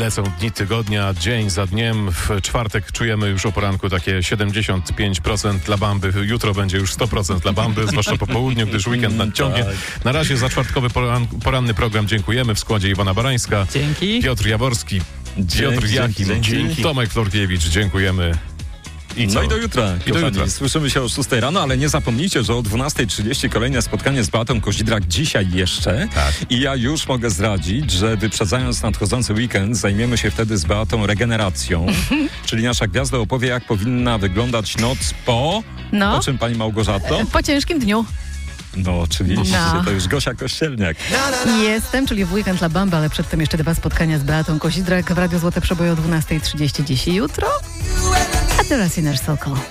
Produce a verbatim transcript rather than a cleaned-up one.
Lecą dni tygodnia, dzień za dniem. W czwartek czujemy już o poranku takie siedemdziesiąt pięć procent La Bamby. Jutro będzie już sto procent La Bamby, zwłaszcza po południu, gdyż weekend nadciągnie. Na razie za czwartkowy poran, poranny program dziękujemy. W składzie Iwona Barańska, Dzięki. Piotr Jaworski, Piotr Dzięki, Jachim, dzięki. Tomek Florkiewicz. Dziękujemy. I co? No i do jutra, I do jutra. Słyszymy się o szóstej rano, ale nie zapomnijcie, że o dwunasta trzydzieści kolejne spotkanie z Beatą Kozidrak dzisiaj jeszcze. Tak. I ja już mogę zdradzić, że wyprzedzając nadchodzący weekend, zajmiemy się wtedy z Beatą regeneracją. Czyli nasza gwiazda opowie, jak powinna wyglądać noc po... No. Po czym, pani Małgorzato? Po ciężkim dniu. No, oczywiście, No. to już Gosia Kościelniak. Jestem, czyli w weekend La Bamba, ale przedtem jeszcze dwa spotkania z Beatą Kozidrak w Radiu Złote Przeboje o dwunasta trzydzieści dziś i jutro. A teraz Inner Circle.